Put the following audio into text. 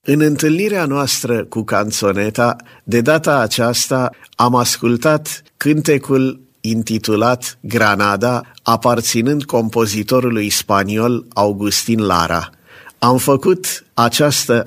În întâlnirea noastră cu canțoneta, de data aceasta am ascultat cântecul intitulat Granada, aparținând compozitorului spaniol Agustín Lara. Am făcut această